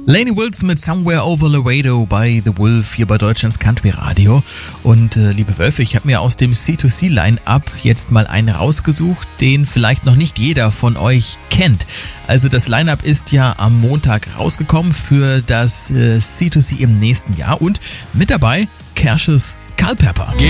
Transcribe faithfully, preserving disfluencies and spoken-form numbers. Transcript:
Lainey Wilson mit Somewhere Over Laredo bei The Wolf hier bei Deutschlands Country Radio. Und äh, liebe Wölfe, ich habe mir aus dem C zwei C Line-Up jetzt mal einen rausgesucht, den vielleicht noch nicht jeder von euch kennt. Also das Line-Up ist ja am Montag rausgekommen für das äh, C zwei C im nächsten Jahr und mit dabei Kersh's Culpepper.